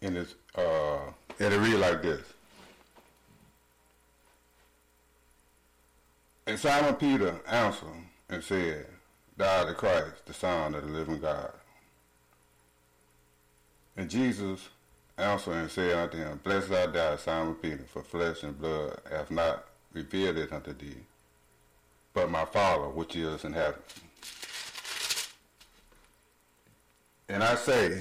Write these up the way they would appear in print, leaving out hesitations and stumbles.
And it'll read like this. And Simon Peter answered and said, Thou art the Christ, the Son of the living God. And Jesus answered and said unto him, Blessed art thou, Simon Peter, for flesh and blood hath not revealed it unto thee, but my Father which is in heaven. And I say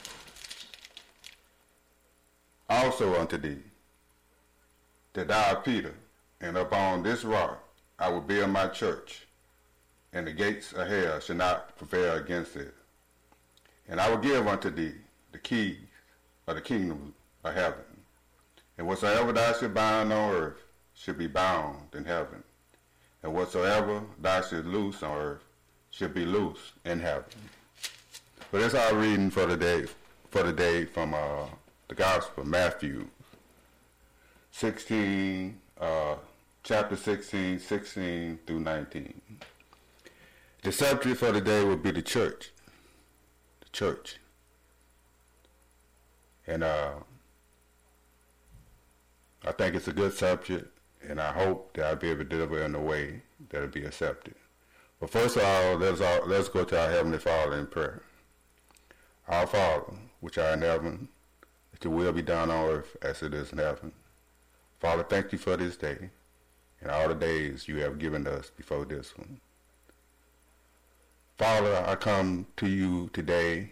also unto thee, that thou art Peter, and upon this rock I will build my church, and the gates of hell shall not prevail against it. And I will give unto thee the keys of the kingdom of heaven. And whatsoever thou shalt bind on earth shall be bound in heaven, and whatsoever thou shalt loose on earth shall be loose in heaven. But that's our reading for the day from the Gospel of Matthew 16, chapter 16, 16 through 19. The subject for the day will be the church. The church. And I think it's a good subject, and I hope that I'll be able to deliver it in a way that will be accepted. But first of all, let's go to our Heavenly Father in prayer. Our Father, which art in heaven, that your will be done on earth as it is in heaven. Father, thank you for this day and all the days you have given us before this one. Father, I come to you today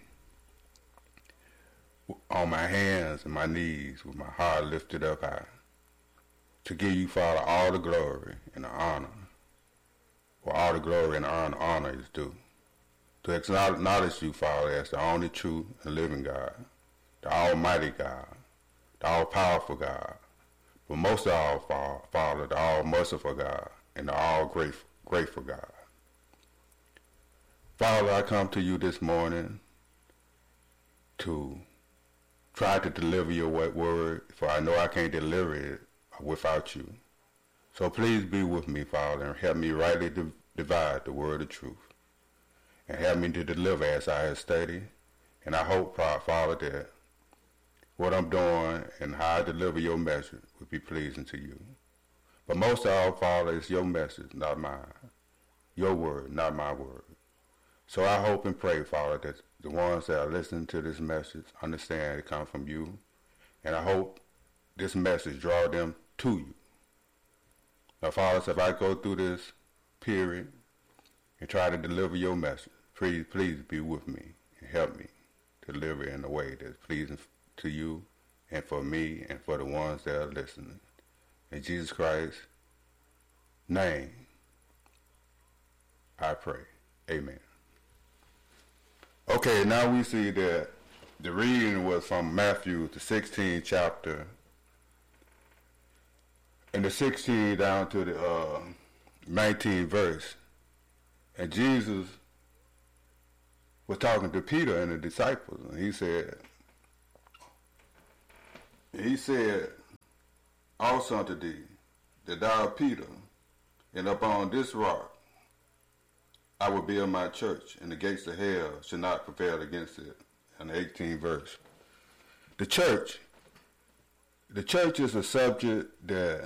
on my hands and my knees with my heart lifted up high to give you, Father, all the glory and the honor, for all the glory and honor is due. To acknowledge you, Father, as the only true and living God, the almighty God, the all-powerful God, but most of all, Father, the all-merciful God, and the all-grateful God. Father, I come to you this morning to try to deliver your word, for I know I can't deliver it without you. So please be with me, Father, and help me rightly divide the word of truth, and help me to deliver as I have studied. And I hope, Father, that what I'm doing and how I deliver your message will be pleasing to you. But most of all, Father, it's your message, not mine. Your word, not my word. So I hope and pray, Father, that the ones that are listening to this message understand it comes from you. And I hope this message draw them to you. Now, Father, if I go through this period and try to deliver your message, please be with me and help me deliver it in a way that's pleasing to you and for me and for the ones that are listening. In Jesus Christ's name, I pray. Amen. Okay, now we see that the reading was from Matthew, the 16th chapter, and the 16th down to the 19th verse. And Jesus was talking to Peter and the disciples, and he said, also unto thee, that thou art Peter, and upon this rock I will build my church, and the gates of hell shall not prevail against it. In the 18th verse. The church is a subject that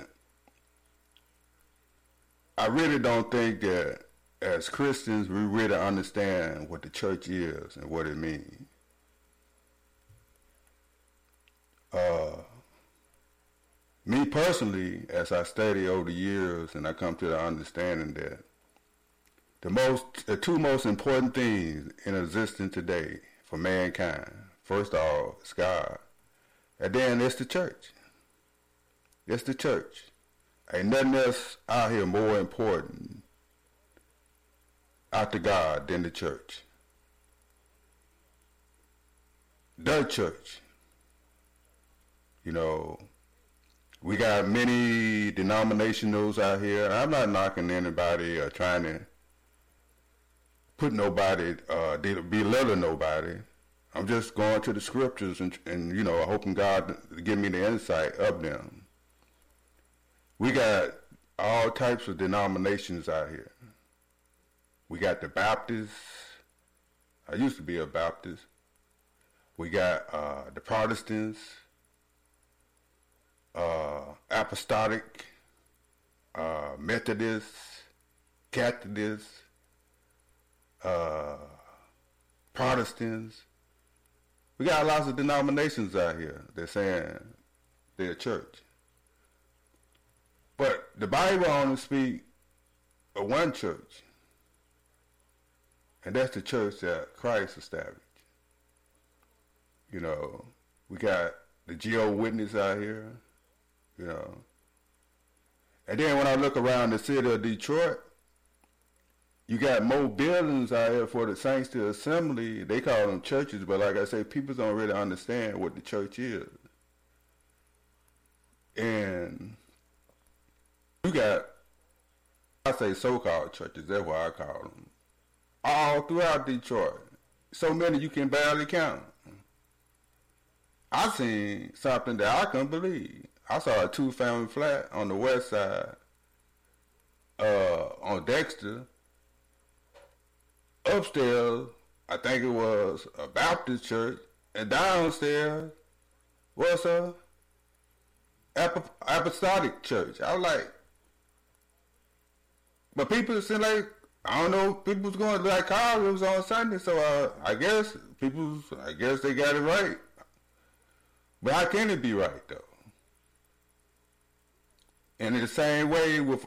I really don't think that as Christians we really understand what the church is and what it means. Me personally, as I study over the years and I come to the understanding that the two most important things in existence today for mankind, first of all, is God, and then it's the church. It's the church. Ain't nothing else out here more important after God than the church. The church. You know, we got many denominationals out here. I'm not knocking anybody or trying to put nobody, belittle nobody. I'm just going to the scriptures and you know, hoping God to give me the insight of them. We got all types of denominations out here. We got the Baptists. I used to be a Baptist. We got the Protestants, Apostolic, Methodists, Catholics, Protestants. We got lots of denominations out here that saying they're a church. But the Bible only speaks of one church, and that's the church that Christ established. You know, we got the Jehovah's Witness out here, you know. And then when I look around the city of Detroit, you got more buildings out here for the saints to assembly. They call them churches, but like I say, people don't really understand what the church is. And you got, I say so-called churches, that's what I call them, all throughout Detroit. So many you can barely count. I seen something that I couldn't believe. I saw a 2-family flat on the west side, on Dexter. Upstairs, I think it was a Baptist church, and downstairs was a apostolic church. I was like, but people seem like, I don't know, people was going to like college, it was on Sunday, so I guess they got it right. But how can it be right, though? And in the same way with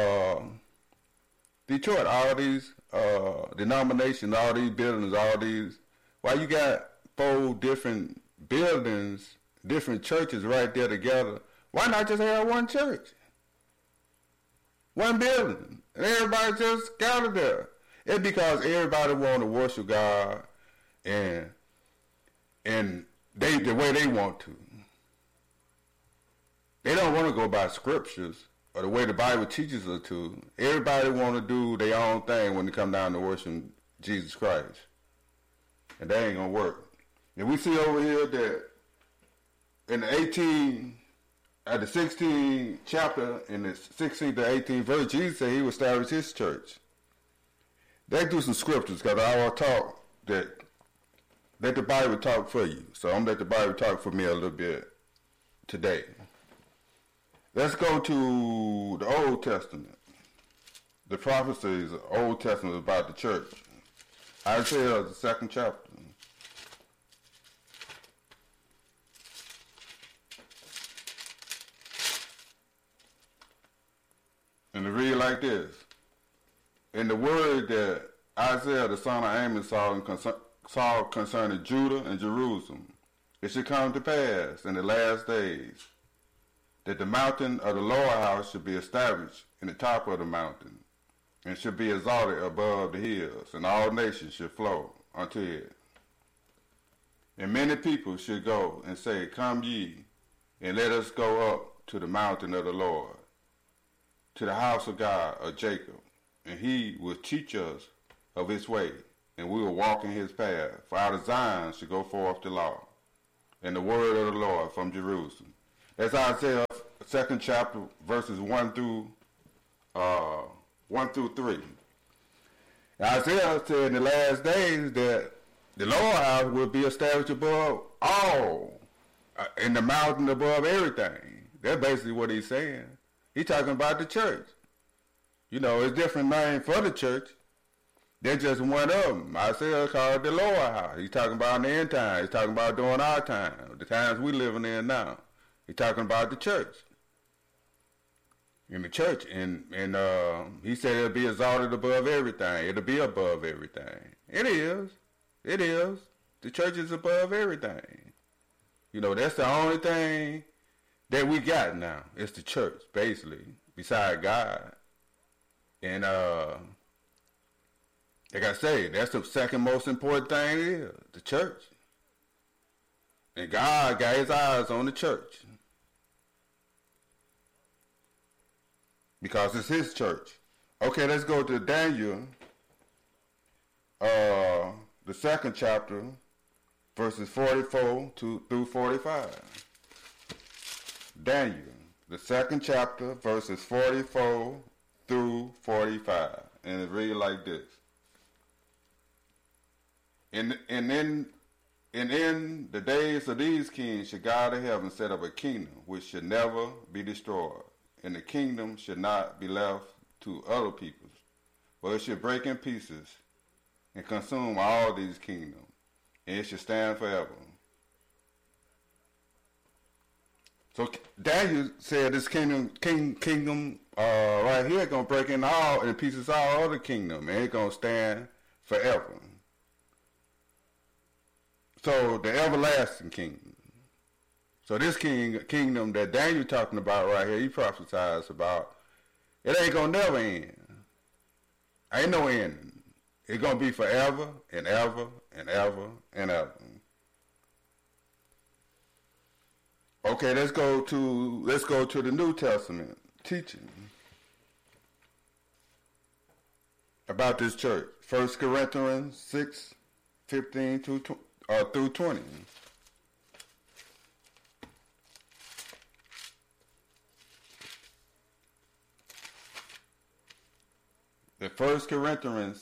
Detroit, all these denominations, all these buildings, why you got 4 different buildings, different churches right there together? Why not just have one church? One building. And everybody just gathered there. It's because everybody want to worship God and the way they want to. They don't want to go by scriptures or the way the Bible teaches us to. Everybody want to do their own thing when they come down to worship Jesus Christ. And that ain't going to work. And we see over here that in the 16th chapter, in the 16th to 18th verse, Jesus said he would establish his church. They do some scriptures because I will talk that let the Bible talk for you. So I'm going to let the Bible talk for me a little bit today. Let's go to the Old Testament. The prophecies of the Old Testament about the church. Isaiah, the 2nd chapter. And it read like this. In the word that Isaiah, the son of Amos, saw concerning Judah and Jerusalem, it should come to pass in the last days that the mountain of the lower house should be established in the top of the mountain, and should be exalted above the hills, and all nations should flow unto it. And many people should go and say, Come ye, and let us go up to the mountain of the Lord, to the house of God of Jacob, and he will teach us of his way, and we will walk in his path. For out of Zion shall go forth the law, and the word of the Lord from Jerusalem. That's Isaiah 2nd chapter, verses 1 through 3. Isaiah said in the last days that the lower house will be established above all, in the mountain above everything. That's basically what he's saying. He's talking about the church. You know, it's different names for the church. They're just one of them. Isaiah called it the lower house. He's talking about in the end time. He's talking about during our time, the times we living in now. He's talking about the church. In the church. And he said it'll be exalted above everything. It'll be above everything. It is. It is. The church is above everything. You know, that's the only thing that we got now. It's the church, basically, beside God. And like I say, that's the second most important thing is, the church. And God got his eyes on the church. Because it's his church. Okay, let's go to Daniel, the 2nd chapter, verses 44 through 45. Daniel, the 2nd chapter, verses 44 through 45. And it reads like this. And in And in the days of these kings should God of heaven set up a kingdom which should never be destroyed, and the kingdom should not be left to other peoples, but it should break in pieces and consume all these kingdoms, and it should stand forever. So Daniel said this kingdom right here gonna break in pieces all other kingdom, and it's gonna stand forever. So the everlasting kingdom. So this kingdom that Daniel talking about right here, he prophesies about, it ain't gonna never end. Ain't no ending. It's gonna be forever and ever and ever and ever. Okay, let's go to the New Testament teaching about this church. 1 Corinthians 6:15 through 20. The 1 Corinthians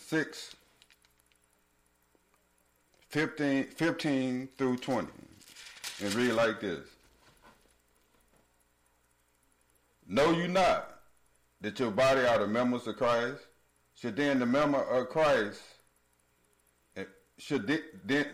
6:15 through 20. And read like this. Know you not that your body are the members of Christ? Should then the member of Christ should I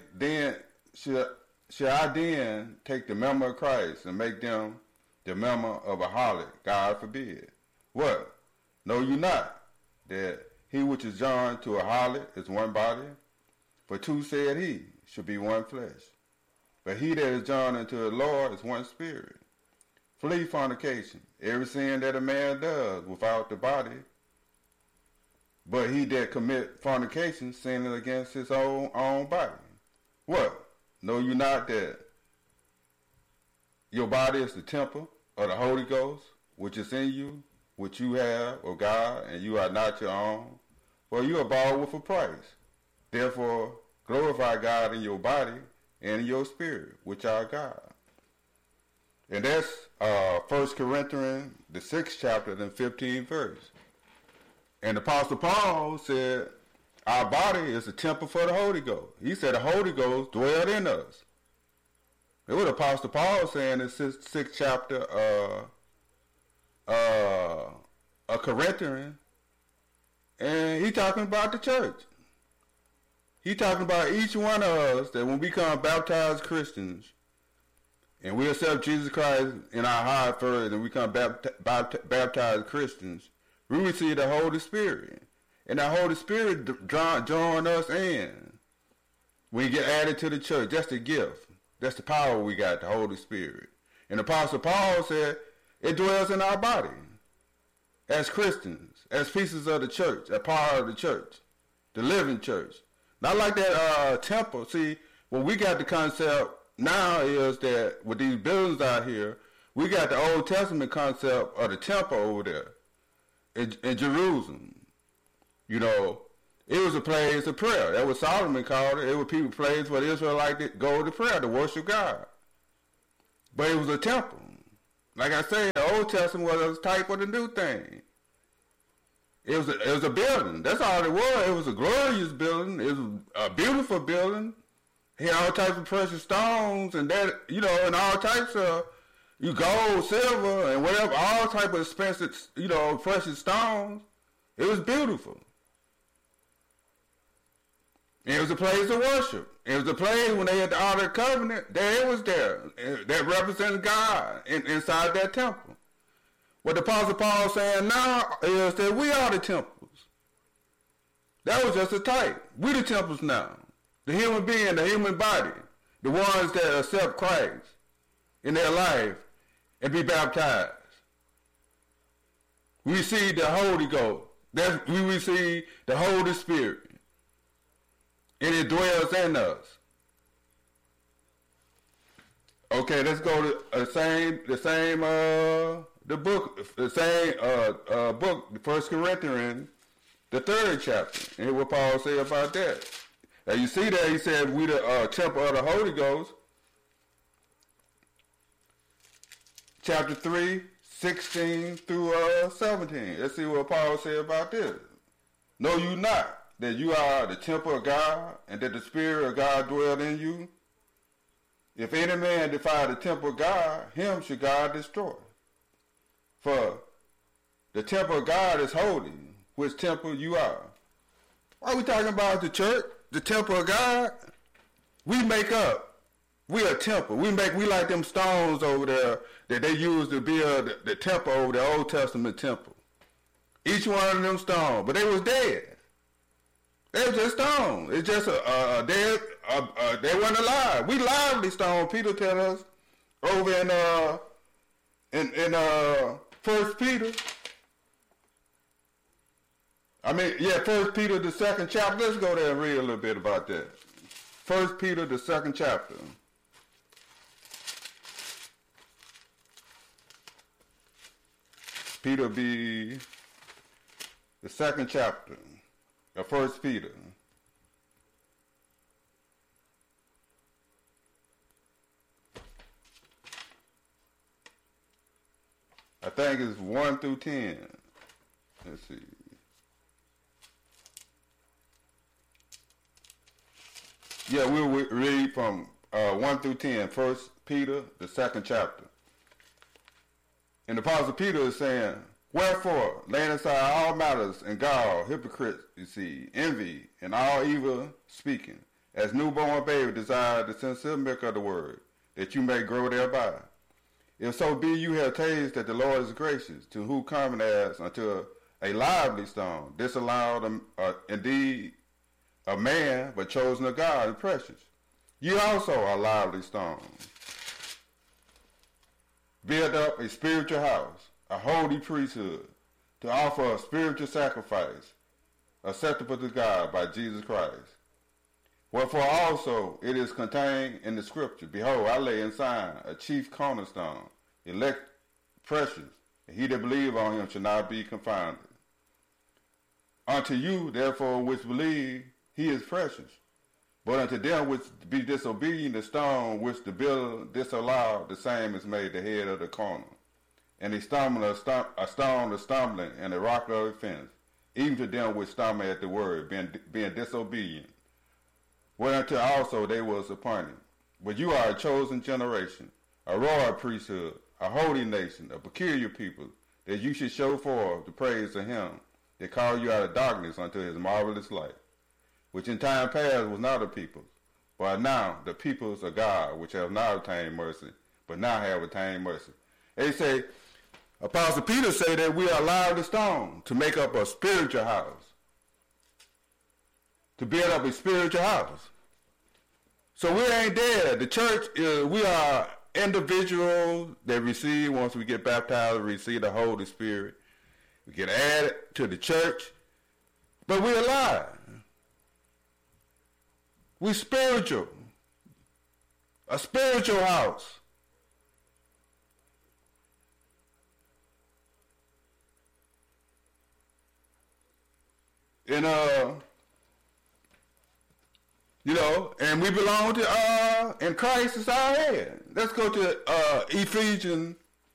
then take the member of Christ and make them the member of a harlot? God forbid. What? Know you not that he which is joined to a harlot is one body? For two, said he, should be one flesh. But he that is joined unto the Lord is one spirit. Flee fornication. Every sin that a man does without the body, but he that commit fornication sinning against his own body. What? Know you not that your body is the temple of the Holy Ghost, which is in you, which you have of God, and you are not your own? For you are bought with a price. Therefore, glorify God in your body and in your spirit, which are God. And that's 1 Corinthians, the 6th chapter, and 15th verse. And the Apostle Paul said, our body is a temple for the Holy Ghost. He said the Holy Ghost dwelled in us. It was Apostle Paul saying in the 6th chapter of Corinthians, and he talking about the church. He talking about each one of us, that when we become baptized Christians, and we accept Jesus Christ in our heart first, and we become baptized Christians, we receive the Holy Spirit. And the Holy Spirit join us in. We get added to the church. That's the gift. That's the power we got, the Holy Spirit. And the Apostle Paul said, it dwells in our body. As Christians, as pieces of the church, a part of the church, the living church. Not like that temple. See, what we got the concept now is that with these buildings out here, we got the Old Testament concept of the temple over there in Jerusalem. You know, it was a place of prayer. That's what Solomon called it. It was people place where the Israelites go to prayer to worship God. But it was a temple. Like I said, the Old Testament was a type of the new thing. It was a building. That's all it was. It was a glorious building. It was a beautiful building. It had all types of precious stones and that, you know, and all types of gold, silver, and whatever, all type of expensive, you know, precious stones. It was beautiful. And it was a place of worship. It was a place when they had the Ark of the Covenant, there it was there. That represents God inside that temple. What the Apostle Paul is saying now is that we are the temples. That was just a type. We the temples now. The human being, the human body, the ones that accept Christ in their life and be baptized. We receive the Holy Ghost. We receive the Holy Spirit. And it dwells in us. Okay, let's go to the book, 1 Corinthians, the 3rd chapter. And what Paul say about that. Now you see that he said we the temple of the Holy Ghost. Chapter 3, 16 through 17. Let's see what Paul said about this. Know you not that you are the temple of God, and that the Spirit of God dwells in you? If any man defile the temple of God, him should God destroy. For the temple of God is holy, which temple you are. Why are we talking about the church, the temple of God? We make up. We a temple. We like them stones over there that they used to build the temple over the Old Testament temple. Each one of them stones, but they was dead. They was just stones. It's just a dead. They weren't alive. We lively stone. Peter tell us over in 1 Peter. First Peter the second chapter. Let's go there and read a little bit about that. 1 Peter the second chapter. Peter be the second chapter of 1 Peter. I think it's 1 through 10. Let's see. Yeah, we'll read from 1 through 10, 1 Peter, the second chapter. And the Apostle Peter is saying, wherefore, laying aside all matters and gall, hypocrisy, envy, and all evil speaking, as newborn baby desire the sincere milk of the word, that you may grow thereby. If so be you have tasted that the Lord is gracious, to who coming as unto a lively stone, disallowed indeed a man, but chosen of God and precious. You also are lively stones. Build up a spiritual house, a holy priesthood, to offer a spiritual sacrifice, acceptable to God by Jesus Christ. Wherefore also it is contained in the scripture, behold, I lay in Zion a chief cornerstone, elect, precious, and he that believe on him shall not be confounded. Unto you, therefore, which believe, he is precious. But unto them which be disobedient, the stone which the builder disallowed, the same is made the head of the corner. And a stone of stumbling, and a rock of offense, even to them which stumble at the word, being disobedient. Whereunto also they was appointed. But you are a chosen generation, a royal priesthood, a holy nation, a peculiar people, that you should show forth the praise of him that called you out of darkness unto his marvelous light, which in time past was not a people, but now the peoples of God, which have not obtained mercy, but now have attained mercy. They say, Apostle Peter say that we are lively stone to make up a spiritual house, to build up a spiritual house. So we ain't dead. The church we are individuals that receive, once we get baptized, receive the Holy Spirit. We get added to the church, but we're alive. We spiritual. A spiritual house. And and we belong to and Christ is our head. Let's go to Ephesians,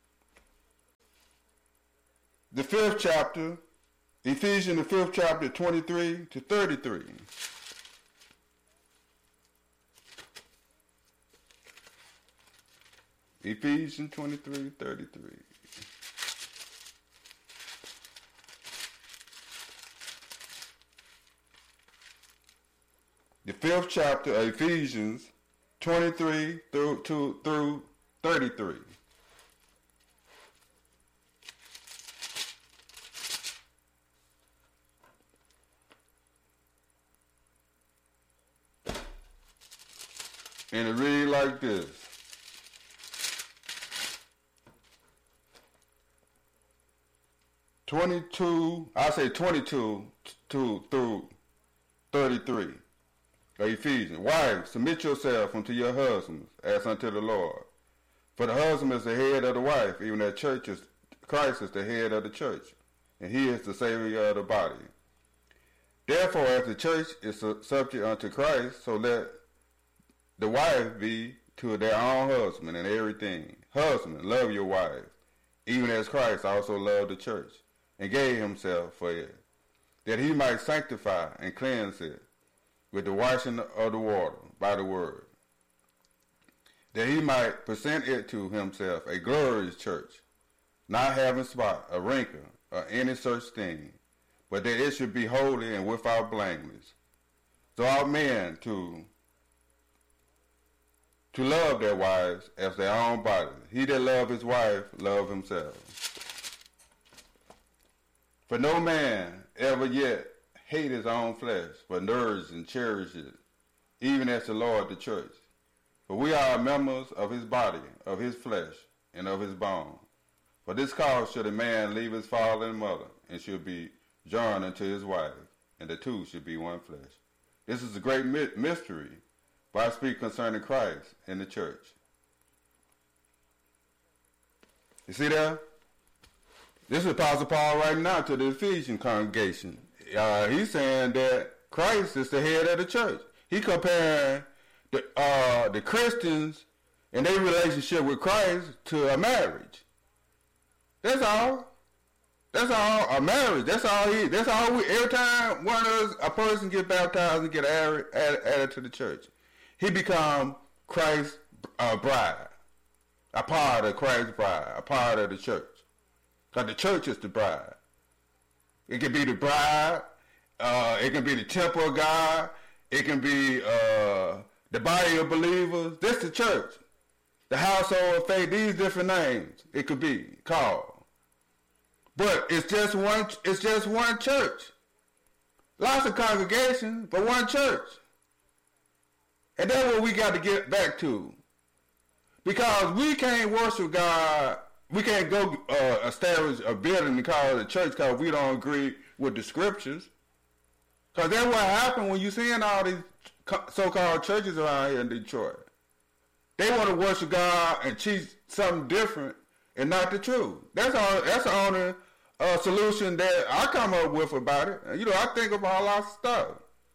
the 5th chapter. Ephesians, the 5th chapter, 23 to 33. Ephesians 23:33. The 5th chapter of Ephesians 23 through 33. And it reads like this. I say 22 through 33. Ephesians. Wives, submit yourself unto your husbands as unto the Lord. For the husband is the head of the wife, even as Christ is the head of the church, and he is the Savior of the body. Therefore, as the church is subject unto Christ, so let the wife be to their own husband in everything. Husband, love your wife, even as Christ also loved the church, and gave himself for it, that he might sanctify and cleanse it with the washing of the water by the word, that he might present it to himself a glorious church, not having spot, or wrinkle, or any such thing, but that it should be holy and without blameless. So ought men to love their wives as their own bodies. He that love his wife, love himself. For no man ever yet hate his own flesh, but nourishes and cherishes it, even as the Lord the church. For we are members of his body, of his flesh, and of his bone. For this cause should a man leave his father and mother, and should be joined unto his wife, and the two should be one flesh. This is a great mystery, but I speak concerning Christ and the church. You see that? This is Apostle Paul writing out to the Ephesian congregation. He's saying that Christ is the head of the church. He comparing the Christians and their relationship with Christ to a marriage. That's all. That's all. A marriage. That's all. Every time a person gets baptized and get added to the church, he become Christ's bride, a part of Christ's bride, a part of the church. Because the church is the bride. It can be the bride. It can be the temple of God. It can be the body of believers. This is the church. The household of faith. These different names it could be called. But it's just one. It's just one church. Lots of congregations, but one church. And that's what we got to get back to. Because we can't worship God. We can't go establish a building and call it a church because we don't agree with the scriptures. Because that's what happened when you seeing all these so-called churches around here in Detroit. They want to worship God and teach something different and not the truth. That's all. That's the only solution that I come up with about it. You know, I think about lots of stuff.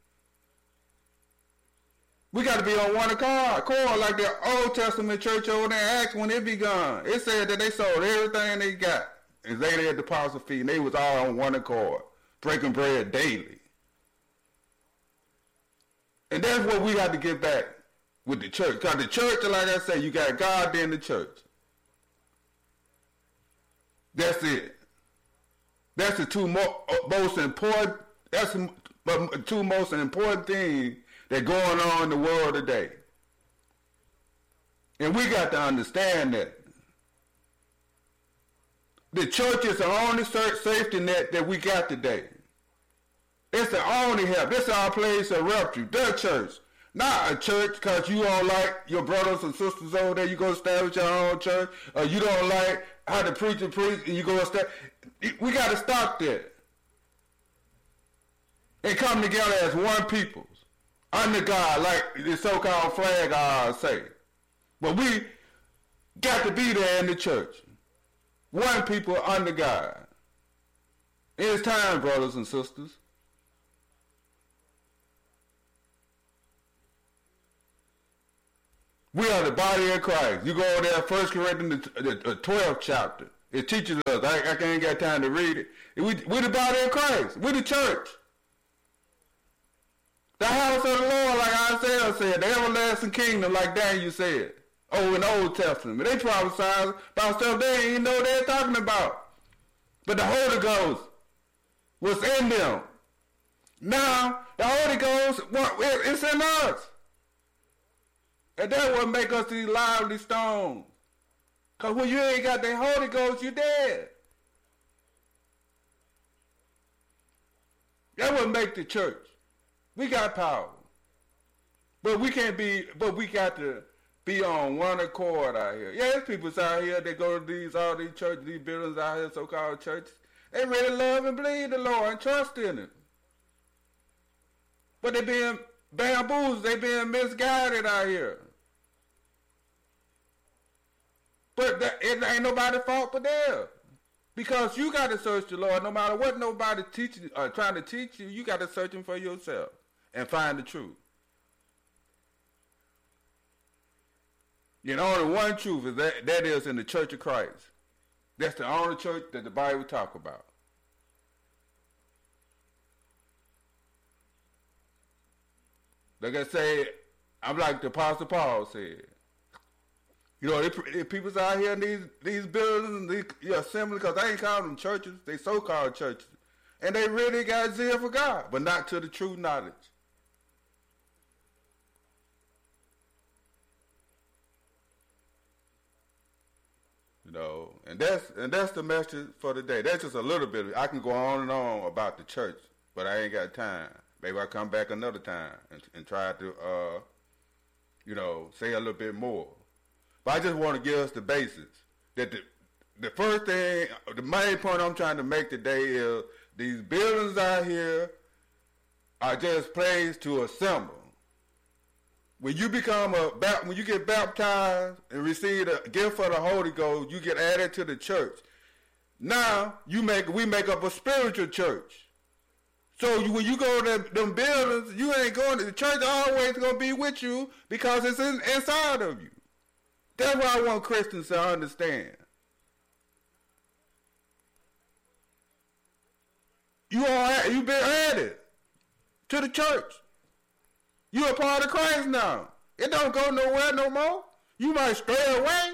We got to be on one accord like the Old Testament church over there in Acts when it begun. It said that they sold everything they got and laid at the apostles' feet, and they was all on one accord, breaking bread daily. And that's what we got to get back with the church. Because the church, like I say, you got God in the church. That's it. That's the most important. That's the two most important things that going on in the world today. And we got to understand that. The church is the only safety net that we got today. It's the only help. This is our place of refuge. The church. Not a church because you don't like your brothers and sisters over there. You go establish your own church. Or you don't like how the preacher preach and you go establish. We got to stop that. And come together as one people. Under God, like the so-called flag say. But we got to be there in the church. One people under God. It's time, brothers and sisters. We are the body of Christ. You go over there, 1 Corinthians, the 12th chapter. It teaches us. I ain't got time to read it. We're the body of Christ. We're the church. The house of the Lord, like Isaiah said, the everlasting kingdom, like Daniel said, in the Old Testament. They prophesied about stuff they didn't even know they were talking about. But the Holy Ghost was in them. Now, the Holy Ghost, it's in us. And that would make us these lively stones. Because when you ain't got the Holy Ghost, you're dead. That would make the church. We got power. But we got to be on one accord out here. Yeah, there's people out here that go to all these churches, these buildings out here, so-called churches. They really love and believe the Lord and trust in Him. But they being bamboozled, they being misguided out here. But it ain't nobody's fault but theirs. Because you got to search the Lord. No matter what nobody teaching or trying to teach you, you got to search Him for yourself and find the truth. And only one truth is that is in the Church of Christ. That's the only church that the Bible talk about. Like I say, I'm like the Apostle Paul said. You know, people's out here in these buildings, these assemblies, because they ain't calling them churches, they so-called churches. And they really got zeal for God, but not to the true knowledge. You know, and that's the message for today. That's just a little bit. I can go on and on about the church, but I ain't got time. Maybe I'll come back another time and try to, say a little bit more. But I just want to give us the basics. That the first thing, the main point I'm trying to make today is these buildings out here are just places to assemble. When you when you get baptized and receive the gift of the Holy Ghost, you get added to the church. Now we make up a spiritual church. So when you go to them buildings, you ain't going to the church. Always gonna be with you because it's inside of you. That's what I want Christians to understand. You've been added to the church. You're a part of Christ now. It don't go nowhere no more. You might stray away,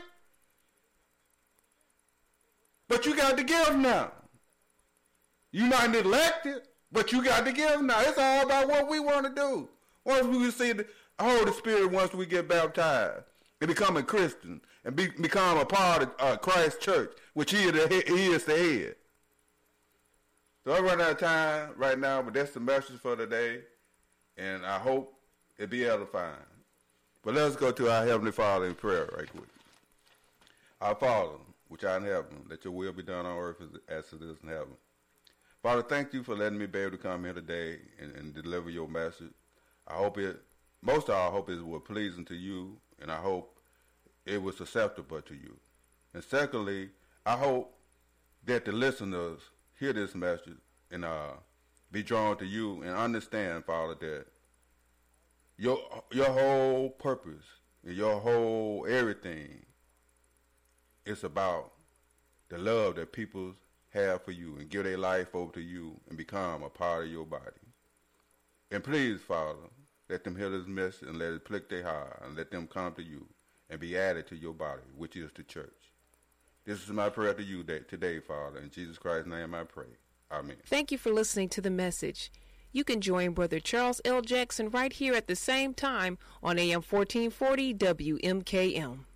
but you got the gift now. You might neglect it, but you got the gift now. It's all about what we want to do. Once we see the Holy Spirit, once we get baptized and become a Christian and become a part of Christ's church, which he is the head. So I run out of time right now, but that's the message for today, and I hope it be edifying. But let's go to our Heavenly Father in prayer right quick. Our Father, which art in heaven, let your will be done on earth as it is in heaven. Father, thank you for letting me be able to come here today and deliver your message. Most of all, I hope it was pleasing to you, and I hope it was acceptable to you. And secondly, I hope that the listeners hear this message and be drawn to you and understand, Father, that your whole purpose and your whole everything is about the love that people have for you and give their life over to you and become a part of your body. And please, Father, let them hear this message and let it prick their heart and let them come to you and be added to your body, which is the church. This is my prayer to you today, Father. In Jesus Christ's name I pray. Amen. Thank you for listening to the message. You can join Brother Charles L. Jackson right here at the same time on AM 1440 WMKM.